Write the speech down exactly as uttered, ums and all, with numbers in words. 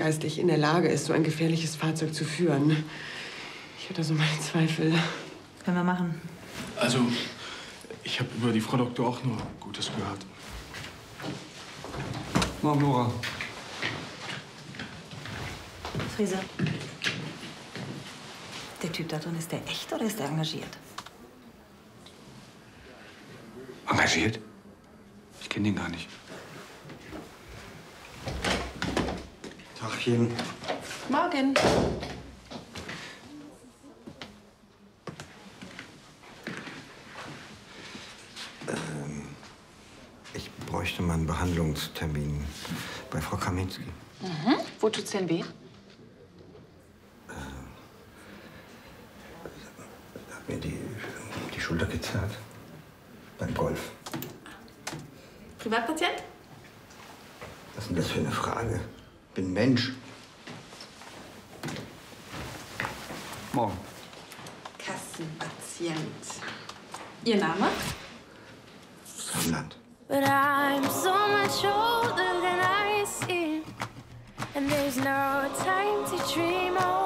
geistig in der Lage ist, so ein gefährliches Fahrzeug zu führen. Ich hatte so meine Zweifel. Können wir machen. Also, ich habe über die Frau Doktor auch nur Gutes gehört. Morgen, Nora. Friese. Der Typ da drin, ist der echt oder ist der engagiert? Engagiert? Ich kenne den gar nicht. Tagchen. Morgen. Ähm, ich bräuchte mal einen Behandlungstermin bei Frau Kaminski. Mhm. Wo tut's denn weh? Hat mir die, die Schulter gezerrt. Beim Golf. Privatpatient? Was ist denn das für eine Frage? Bin Mensch. Morgen. Kassenpatient. Ihr Name? Samland. But I'm so much older than I seem, and there's no time to dream.